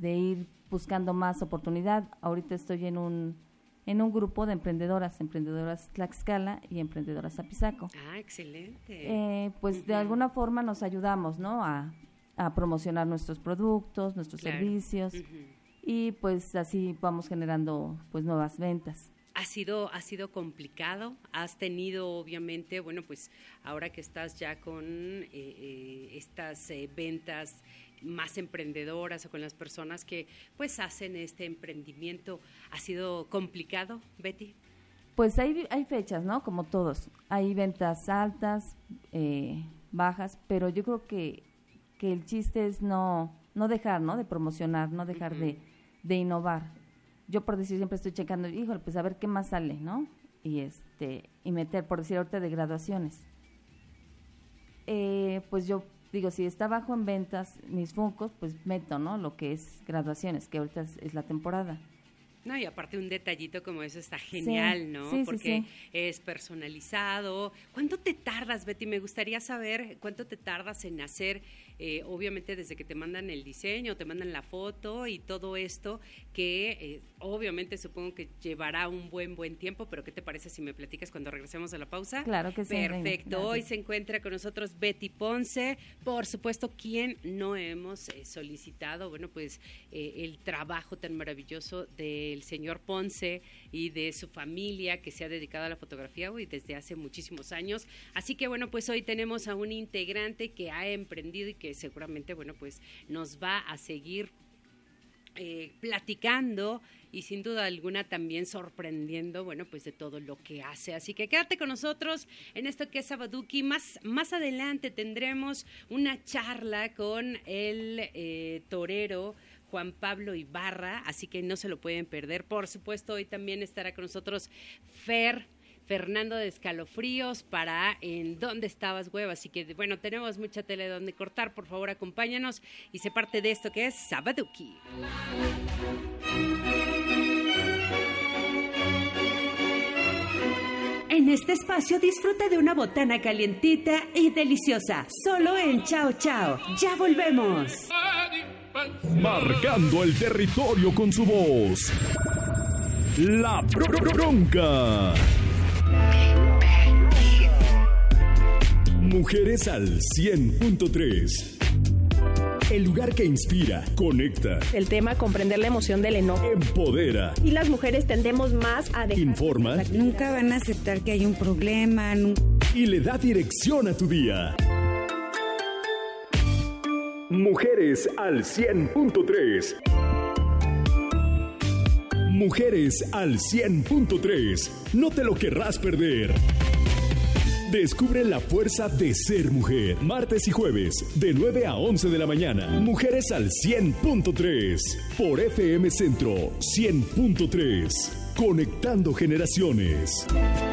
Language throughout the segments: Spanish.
ir buscando más oportunidad. Ahorita estoy en un grupo de emprendedoras Tlaxcala y emprendedoras Apizaco. Ah, excelente. Pues de alguna forma nos ayudamos, ¿no? A promocionar nuestros productos, nuestros servicios, y pues así vamos generando pues nuevas ventas. ¿Ha sido complicado? ¿Has tenido, obviamente, bueno, pues ahora que estás ya con estas ventas más emprendedoras o con las personas que pues hacen este emprendimiento, ¿ha sido complicado, Betty? Pues hay fechas, ¿no? Como todos. Hay ventas altas, bajas, pero yo creo que el chiste es no dejar, ¿no? De promocionar, no dejar de innovar. Yo, por decir, siempre estoy checando, híjole, pues a ver qué más sale, ¿no? Y meter, por decir, ahorita de graduaciones. Pues yo digo, si está bajo en ventas mis Funkos, pues meto, ¿no? Lo que es graduaciones, que ahorita es la temporada. No, y aparte un detallito como eso está genial, ¿no? Sí, porque es personalizado. ¿Cuánto te tardas, Betty? Me gustaría saber cuánto te tardas en hacer, obviamente desde que te mandan el diseño, te mandan la foto y todo esto, que obviamente supongo que llevará un buen tiempo, pero ¿qué te parece si me platicas cuando regresemos a la pausa? Claro que sí. Perfecto. Hoy se encuentra con nosotros Betty Ponce, por supuesto, quien no hemos solicitado, bueno, pues el trabajo tan maravilloso del señor Ponce y de su familia que se ha dedicado a la fotografía desde hace muchísimos años. Así que bueno, pues hoy tenemos a un integrante que ha emprendido y que seguramente, bueno, pues nos va a seguir platicando y sin duda alguna también sorprendiendo, bueno, pues de todo lo que hace. Así que quédate con nosotros en esto que es Sabaduki. Más adelante tendremos una charla con el torero Juan Pablo Ibarra, así que no se lo pueden perder. Por supuesto, hoy también estará con nosotros Fernando de Escalofríos para ¿En dónde estabas, web? Así que, bueno, tenemos mucha tela de donde cortar. Por favor, acompáñanos y sé parte de esto que es Sabaduki. En este espacio disfruta de una botana calientita y deliciosa, solo en Chao Chao. ¡Ya volvemos! Marcando el territorio con su voz. La Bronca. Mujeres al 100.3. El lugar que inspira, conecta. El tema, comprender la emoción del enojo. Empodera. Y las mujeres tendemos más a dejar... Informa. Nunca van a aceptar que hay un problema. Y le da dirección a tu día. Mujeres al 100.3. Mujeres al 100.3. No te lo querrás perder. Descubre la fuerza de ser mujer. Martes y jueves, de 9 a 11 de la mañana. Mujeres al 100.3. Por FM Centro 100.3. Conectando generaciones.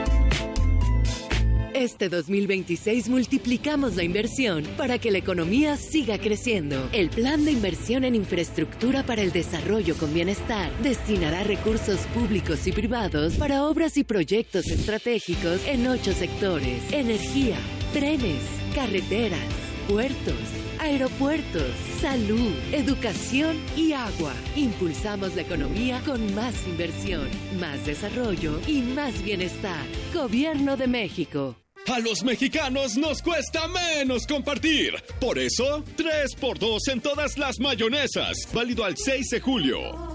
Este 2026 multiplicamos la inversión para que la economía siga creciendo. El Plan de Inversión en Infraestructura para el Desarrollo con Bienestar destinará recursos públicos y privados para obras y proyectos estratégicos en 8 sectores: energía, trenes, carreteras, puertos, aeropuertos, salud, educación y agua. Impulsamos la economía con más inversión, más desarrollo y más bienestar. Gobierno de México. A los mexicanos nos cuesta menos compartir. Por eso, 3x2 en todas las mayonesas. Válido al 6 de julio.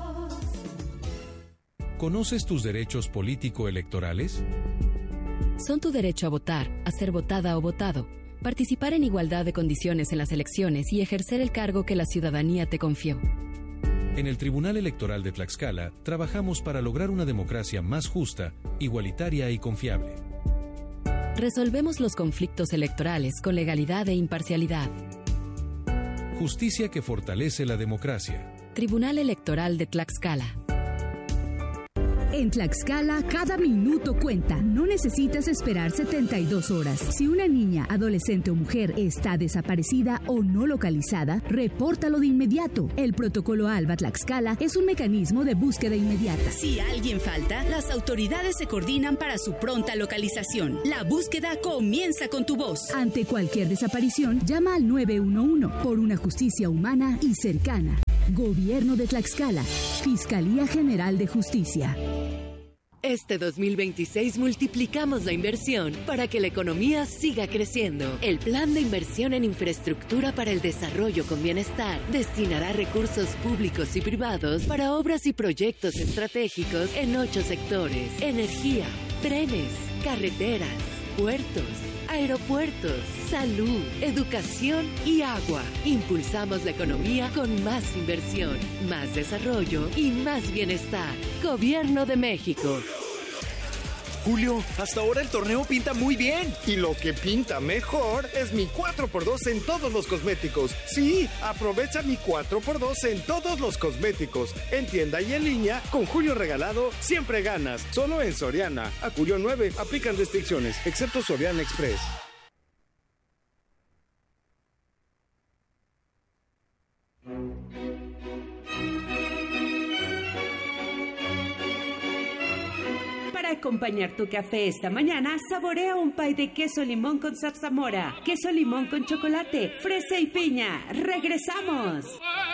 ¿Conoces tus derechos político-electorales? Son tu derecho a votar, a ser votada o votado, participar en igualdad de condiciones en las elecciones y ejercer el cargo que la ciudadanía te confió. En el Tribunal Electoral de Tlaxcala, trabajamos para lograr una democracia más justa, igualitaria y confiable. Resolvemos los conflictos electorales con legalidad e imparcialidad. Justicia que fortalece la democracia. Tribunal Electoral de Tlaxcala. En Tlaxcala, cada minuto cuenta. No necesitas esperar 72 horas. Si una niña, adolescente o mujer está desaparecida o no localizada, repórtalo de inmediato. El protocolo ALBA Tlaxcala es un mecanismo de búsqueda inmediata. Si alguien falta, las autoridades se coordinan para su pronta localización. La búsqueda comienza con tu voz. Ante cualquier desaparición, llama al 911 por una justicia humana y cercana. Gobierno de Tlaxcala. Fiscalía General de Justicia. Este 2026 multiplicamos la inversión para que la economía siga creciendo. El Plan de Inversión en Infraestructura para el Desarrollo con Bienestar destinará recursos públicos y privados para obras y proyectos estratégicos en 8 sectores: energía, trenes, carreteras, puertos, aeropuertos, salud, educación y agua. Impulsamos la economía con más inversión, más desarrollo y más bienestar. Gobierno de México. Julio, hasta ahora el torneo pinta muy bien. Y lo que pinta mejor es mi 4x2 en todos los cosméticos. Sí, aprovecha mi 4x2 en todos los cosméticos. En tienda y en línea, con Julio regalado, siempre ganas. Solo en Soriana. A Julio 9, aplican restricciones, excepto Soriana Express. Para acompañar tu café esta mañana, saborea un pie de queso limón con zarzamora, queso limón con chocolate, fresa y piña. ¡Regresamos!